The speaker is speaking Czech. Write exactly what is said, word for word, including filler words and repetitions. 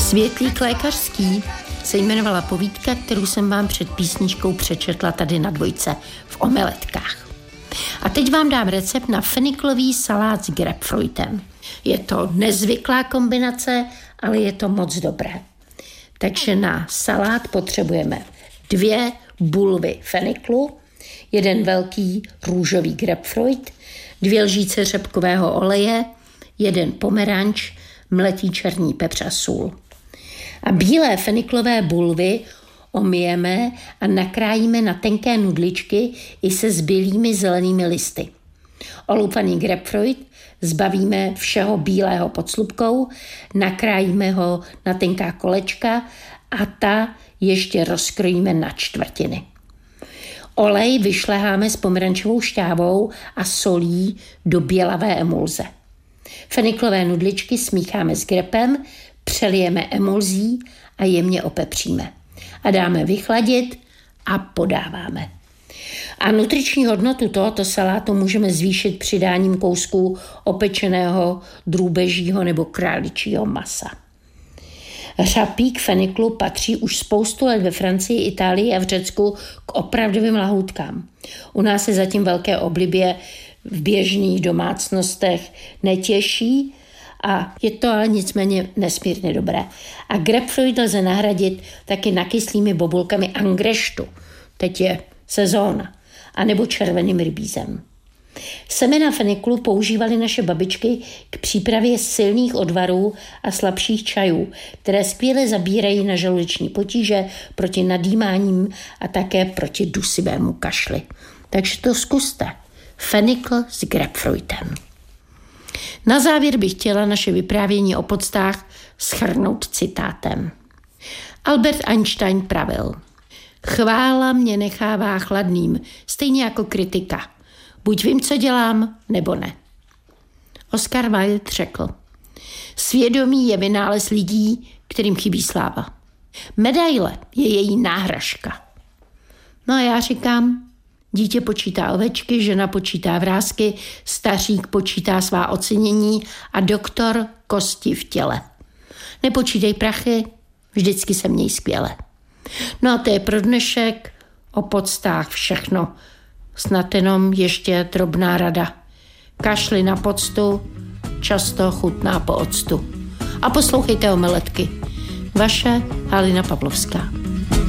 Světlík lékařský se jmenovala povídka, kterou jsem vám před písničkou přečetla tady na dvojce v omeletkách. A teď vám dám recept na feniklový salát s grapefruitem. Je to nezvyklá kombinace, ale je to moc dobré. Takže na salát potřebujeme dvě bulvy feniklu, jeden velký růžový grapefruit, dvě lžíce řepkového oleje, jeden pomeranč, mletý černý pepř a sůl. A bílé feniklové bulvy omijeme a nakrájíme na tenké nudličky i se zbylými zelenými listy. Oloupaný grapefruit zbavíme všeho bílého pod slupkou, nakrájíme ho na tenká kolečka a ta ještě rozkrojíme na čtvrtiny. Olej vyšleháme s pomerančovou šťávou a solí do bělavé emulze. Feniklové nudličky smícháme s grepem, přelijeme emulzí a jemně opepříme. A dáme vychladit a podáváme. A nutriční hodnotu tohoto salátu můžeme zvýšit přidáním kousků opečeného drůbežího nebo králičího masa. Řapík feniklu patří už spoustu let ve Francii, Itálii a v Řecku k opravdovým lahůdkám. U nás se zatím velké oblibě v běžných domácnostech netěší a je to ale nicméně nesmírně dobré. A grapefruit lze nahradit taky nakyslými bobulkami angreštu. Teď je sezóna. A nebo červeným rybízem. Semena feniklu používaly naše babičky k přípravě silných odvarů a slabších čajů, které skvěle zabírají na žaludeční potíže, proti nadýmáním a také proti dusivému kašli. Takže to zkuste. Fenikl s grapefruitem. Na závěr bych chtěla naše vyprávění o poctách shrnout citátem. Albert Einstein pravil: chvála mě nechává chladným, stejně jako kritika. Buď vím, co dělám, nebo ne. Oscar Wilde řekl: svědomí je vynález lidí, kterým chybí sláva. Medaile je její náhražka. No a já říkám, dítě počítá ovečky, žena počítá vrásky, stařík počítá svá ocenění a doktor kosti v těle. Nepočítej prachy, vždycky se měj skvěle. No a to je pro dnešek o poctách všechno. Snad jenom ještě drobná rada. Kašli na poctu, často chutná po octu. A poslouchejte omeletky. Vaše Halina Pavlovská.